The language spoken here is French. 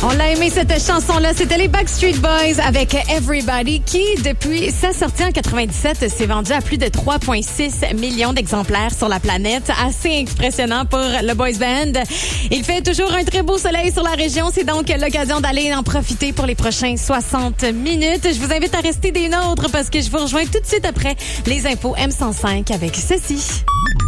On l'a aimé cette chanson-là. C'était les Backstreet Boys avec Everybody qui, depuis sa sortie en 97, s'est vendu à plus de 3,6 millions d'exemplaires sur la planète. Assez impressionnant pour le boys band. Il fait toujours un très beau soleil sur la région. C'est donc l'occasion d'aller en profiter pour les prochains 60 minutes. Je vous invite à rester des nôtres parce que je vous rejoins tout de suite après les infos M105 avec ceci.